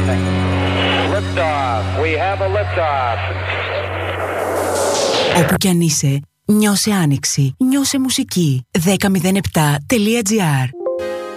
Liftoff. We have a liftoff. Όπου κι αν είσαι, νιώσε άνοιξη, νιώσε μουσική. 1007.gr